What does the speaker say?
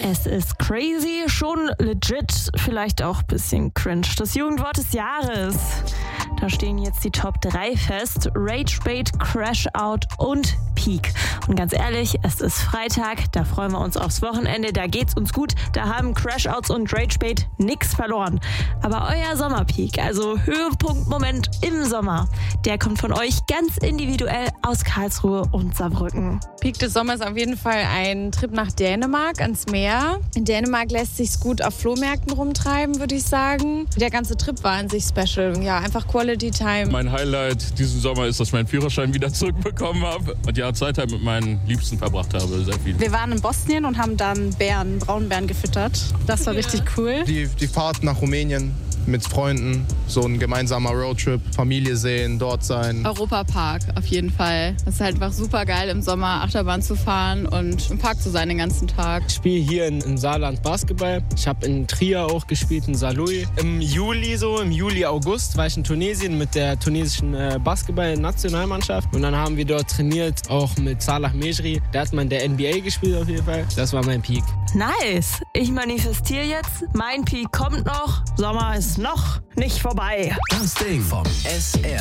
Es ist crazy, schon legit, vielleicht auch ein bisschen cringe. Das Jugendwort des Jahres. Da stehen jetzt die Top 3 fest. Ragebait, Crashout und Peak. Und ganz ehrlich, es ist Freitag, da freuen wir uns aufs Wochenende, da geht's uns gut, da haben Crashouts und Ragebait nix verloren. Aber euer Sommerpeak, also Höhepunktmoment im Sommer, der kommt von euch ganz individuell aus Karlsruhe und Saarbrücken. Peak des Sommers auf jeden Fall ein Trip nach Dänemark, ans Meer. In Dänemark lässt sich's gut auf Flohmärkten rumtreiben, würde ich sagen. Der ganze Trip war an sich special. Ja, einfach Quality Time. Mein Highlight diesen Sommer ist, dass ich meinen Führerschein wieder zurückbekommen habe und ja, Zeit halt mit meinen Liebsten verbracht habe, sehr viel. Wir waren in Bosnien und haben dann Braunbären gefüttert. Das war richtig cool. Die Fahrt nach Rumänien mit Freunden, so ein gemeinsamer Roadtrip, Familie sehen, dort sein. Europapark auf jeden Fall. Es ist halt einfach super geil im Sommer Achterbahn zu fahren und im Park zu sein den ganzen Tag. Ich spiele hier im Saarland Basketball. Ich habe in Trier auch gespielt, in Saarlouis. Im Juli, August war ich in Tunesien mit der tunesischen Basketball-Nationalmannschaft. Und dann haben wir dort trainiert, auch mit Salah Mejri. Der hat mal in der NBA gespielt auf jeden Fall. Das war mein Peak. Nice! Ich manifestiere jetzt, mein Peak kommt noch, Sommer ist noch nicht vorbei. Das Ding vom SR.